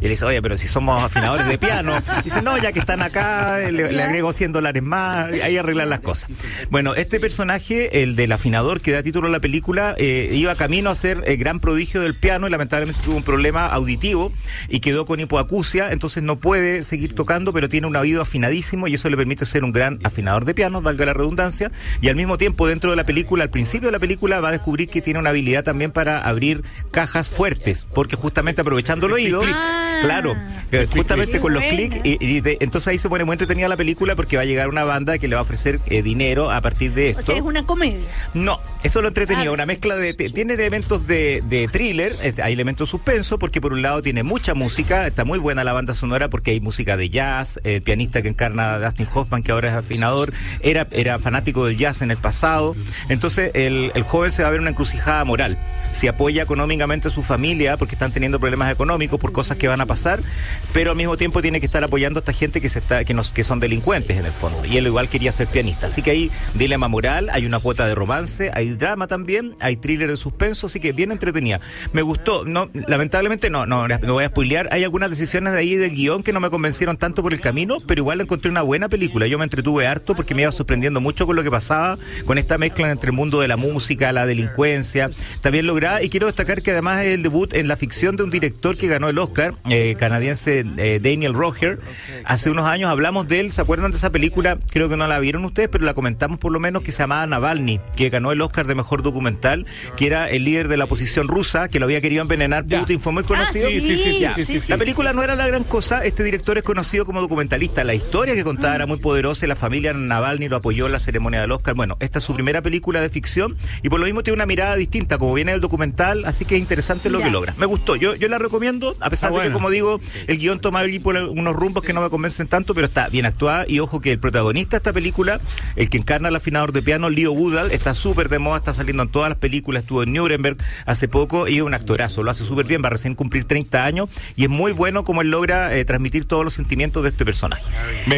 le dice, oye, pero si somos afinadores de piano. Dice, no, ya que están acá, le agrego $100 más, ahí arreglan las cosas. Bueno, este personaje, el del afinador que da título a la película, iba camino a ser el gran prodigio del piano y lamentablemente tuvo un problema auditivo y quedó con hipoacusia, entonces no puede seguir tocando, pero tiene un oído afinadísimo y eso le permite ser un gran afinador de piano, valga la redundancia, y al mismo tiempo dentro de la película, al principio de la película, va a descubrir que tiene una habilidad también para abrir cajas fuertes, porque justamente aprovechando el oído, claro, justamente con los clics, entonces ahí se pone muy entretenida la película porque va a llegar una banda que le va a ofrecer dinero a partir de esto. O sea, es una comedia. No, eso es lo entretenido, una mezcla tiene elementos de thriller, hay elementos de suspenso, porque por un lado tiene mucha música, está muy buena la banda sonora porque hay música de jazz, el pianista que encarna a Dustin Hoffman, que ahora es afinador, era fanático del jazz en el pasado, entonces el joven se va a ver una encrucijada moral, si apoya económicamente a su familia porque están teniendo problemas económicos por cosas que van a pasar, pero al mismo tiempo tiene que estar apoyando a esta gente que son delincuentes en el fondo, y él igual quería ser pianista, así que hay dilema moral, hay una cuota de romance, hay drama también, hay thriller de suspenso, así que bien entretenida. Me gustó, no, lamentablemente no voy a spoilear, hay algunas decisiones de ahí del guión que no me convencieron tanto por el camino, pero igual encontré una buena película, yo me entretuve harto porque me iba sorprendiendo mucho con lo que pasaba, con esta mezcla entre el mundo de la música, la delincuencia, está bien lograda, y quiero destacar que además es el debut en la ficción de un director que ganó el Oscar, canadiense, Daniel Roher. Hace unos años hablamos de él, ¿se acuerdan de esa película? Creo que no la vieron ustedes, pero la comentamos por lo menos, que se llamaba Navalny, que ganó el Oscar de Mejor Documental, que era el líder de la oposición rusa, que lo había querido envenenar Putin, fue muy conocido. Sí. La película no era la gran cosa, este director es conocido como documentalista, la historia que contaba era muy poderosa y la familia Navalny lo apoyó en la ceremonia del Oscar. Bueno, esta es su primera película de ficción y por lo mismo tiene una mirada distinta, como viene del documental, así que es interesante lo que logra. Me gustó, yo la recomiendo, a pesar de que, como digo, el guión toma allí por unos rumbos que no me convencen tanto, pero está bien actuada, y ojo que el protagonista de esta película, el que encarna al afinador de piano, Leo Woodall, está súper de moda, está saliendo en todas las películas, estuvo en Nuremberg hace poco y es un actorazo, lo hace súper bien, va a recién cumplir 30 años y es muy bueno como él logra transmitir todos los sentimientos de este personaje.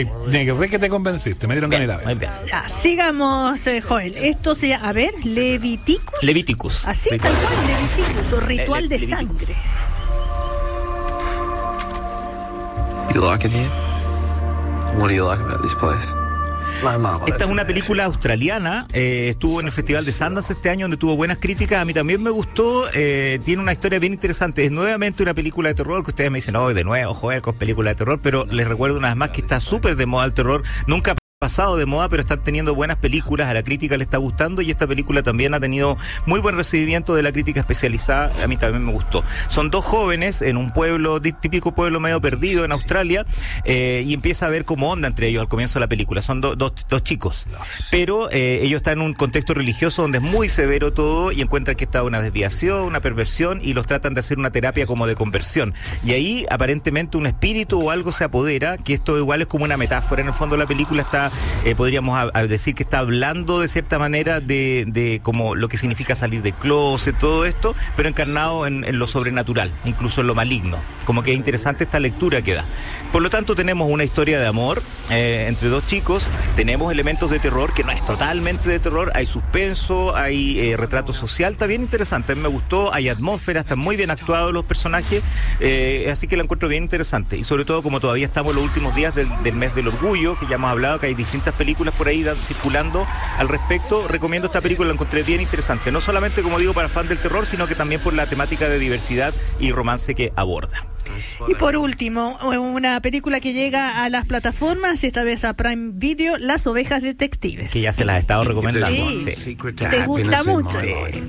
Sé que te convenciste, me dieron ganas. Sigamos, Joel. Esto se llama, a ver, Leviticus. Así tal cual, Leviticus, o ritual de sangre. You like it here? What do you like about this place? Esta es una película australiana, estuvo en el Festival de Sundance este año, donde tuvo buenas críticas, a mí también me gustó, tiene una historia bien interesante, es nuevamente una película de terror, que ustedes me dicen, de nuevo, joder, con película de terror, pero les recuerdo una vez más que está súper de moda el terror, nunca pasado de moda, pero están teniendo buenas películas, a la crítica le está gustando y esta película también ha tenido muy buen recibimiento de la crítica especializada, a mí también me gustó. Son dos jóvenes en un pueblo, típico pueblo medio perdido en Australia, y empieza a ver cómo onda entre ellos al comienzo de la película, son dos chicos, pero ellos están en un contexto religioso donde es muy severo todo y encuentran que está una desviación, una perversión y los tratan de hacer una terapia como de conversión, y ahí aparentemente un espíritu o algo se apodera, que esto igual es como una metáfora, en el fondo la película está podríamos decir que está hablando de cierta manera de como lo que significa salir del closet, todo esto, pero encarnado en lo sobrenatural, incluso en lo maligno. Como que es interesante esta lectura que da. Por lo tanto, tenemos una historia de amor entre dos chicos, tenemos elementos de terror, que no es totalmente de terror, hay suspenso, hay retrato social, está bien interesante, a mí me gustó, hay atmósfera, están muy bien actuados los personajes, así que la encuentro bien interesante, y sobre todo como todavía estamos en los últimos días del mes del orgullo, que ya hemos hablado, que hay distintas películas por ahí circulando al respecto, recomiendo esta película, la encontré bien interesante, no solamente, como digo, para fan del terror, sino que también por la temática de diversidad y romance que aborda. Y por último, una película que llega a las plataformas, esta vez a Prime Video, Las Ovejas Detectives. Que ya se las he estado recomendando. Sí. ¿Te gusta mucho?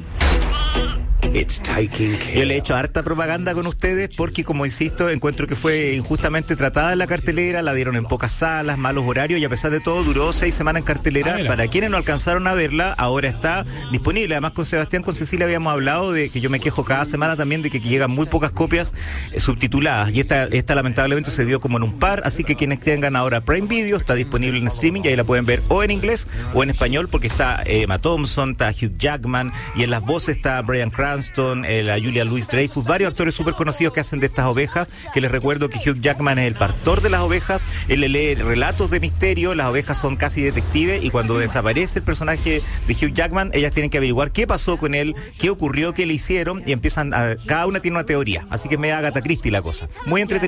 Yo le he hecho harta propaganda con ustedes porque, como insisto, encuentro que fue injustamente tratada en la cartelera, la dieron en pocas salas, malos horarios, y a pesar de todo duró 6 semanas en cartelera. Para quienes no alcanzaron a verla, ahora está disponible. Además, con Sebastián, con Cecilia habíamos hablado de que yo me quejo cada semana también de que llegan muy pocas copias subtituladas, y esta lamentablemente se dio como en un par, así que quienes tengan ahora Prime Video, está disponible en streaming y ahí la pueden ver o en inglés o en español, porque está Emma Thompson, está Hugh Jackman, y en las voces está Bryan Cranston, la Julia Louis-Dreyfus, varios actores súper conocidos que hacen de estas ovejas, que les recuerdo que Hugh Jackman es el pastor de las ovejas, él le lee relatos de misterio, las ovejas son casi detectives, y cuando desaparece el personaje de Hugh Jackman, ellas tienen que averiguar qué pasó con él, qué ocurrió, qué le hicieron, y empiezan cada una tiene una teoría, así que me da Agatha Christie la cosa, muy entretenido.